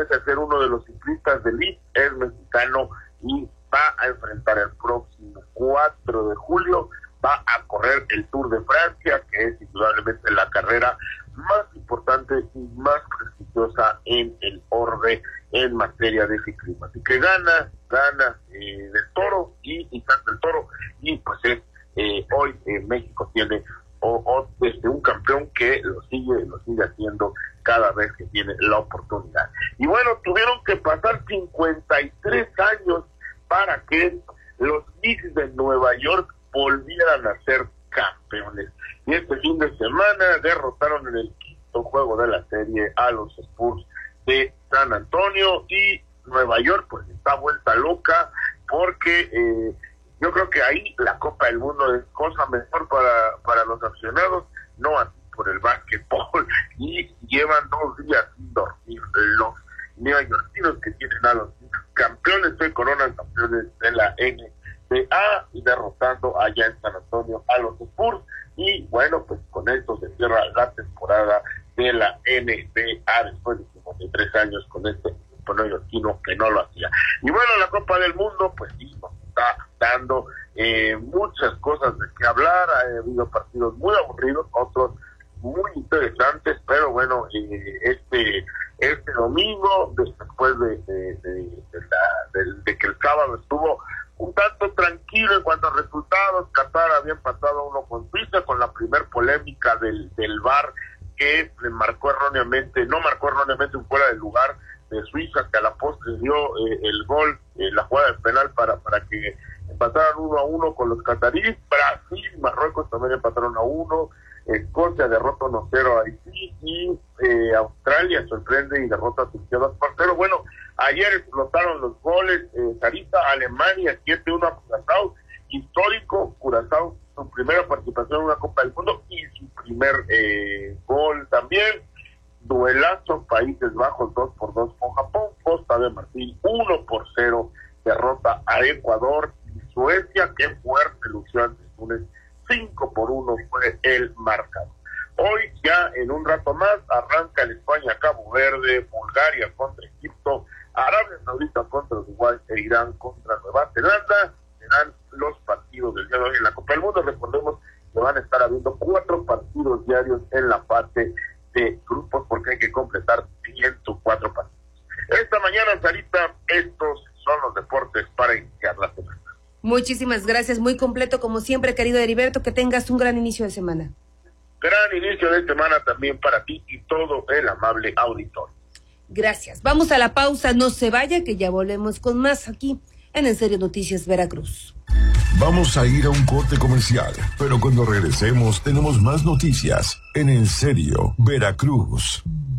promete ser uno de los ciclistas de elite, es mexicano y va a enfrentar el próximo 4 de julio, va a correr el Tour de Francia, que es indudablemente la carrera más importante y más prestigiosa en el orbe en materia de ciclismo. Así que gana del Toro y del Toro, y pues hoy México tiene un campeón que lo sigue haciendo cada vez que tiene la oportunidad. Y bueno, tuvieron que pasar 53 años para que los Knicks de Nueva York volvieran a ser campeones. Y este fin de semana derrotaron en el quinto juego de la serie a los Spurs de San Antonio, y Nueva York pues está vuelta loca porque yo creo que ahí la Copa del Mundo es cosa mejor para los aficionados, no así por el básquetbol, y llevan 2 días sin dormir los neoyorquinos, que tienen a los campeones, se coronan campeones de la NBA y derrotando allá en San Antonio a los Spurs. Y bueno, pues con esto se cierra la temporada de la NBA después de 53 años con este equipo neoyorquino que no lo hacía. Y bueno, la Copa del Mundo pues sí nos está dando muchas cosas de qué hablar. Ha habido partidos muy aburridos, otros muy interesantes, pero bueno, este domingo, después de que el sábado estuvo un tanto tranquilo en cuanto a resultados, Qatar había empatado 1 con Suiza, con la primer polémica del VAR, que no marcó erróneamente un fuera de lugar de Suiza, que a la postre dio el gol, la jugada de penal para que empataran 1-1 con los cataríes. Brasil y Marruecos también empataron 1. Escocia derrota 1-0 a Haití, y Australia sorprende y derrota a Turquía 2-0. Bueno, ayer explotaron los goles, Sarita, Alemania 7-1 a Curazao, histórico Curazao, su primera participación en una Copa del Mundo y su primer gol también. Duelazo, Países Bajos 2-2 con Japón, Costa de Marfil 1-0 derrota a Ecuador, y Suecia, qué fuerte lució ante Túnez, 5-1 fue el marcador. Hoy ya en un rato más arranca el España-Cabo Verde, Bulgaria contra Egipto, Arabia Saudita contra Uruguay e Irán contra Nueva Zelanda. Serán los partidos del día de hoy en la Copa del Mundo. Recordemos que van a estar habiendo 4 partidos diarios en la fase de grupos, porque hay que completar 104 partidos. Esta mañana, Sarita, estos son los deportes para iniciar la semana. Muchísimas gracias, muy completo como siempre, querido Heriberto, que tengas un gran inicio de semana. Gran inicio de semana también para ti y todo el amable auditorio. Gracias, vamos a la pausa, no se vaya, que ya volvemos con más aquí en En Serio Noticias Veracruz. Vamos a ir a un corte comercial, pero cuando regresemos tenemos más noticias en Serio Veracruz.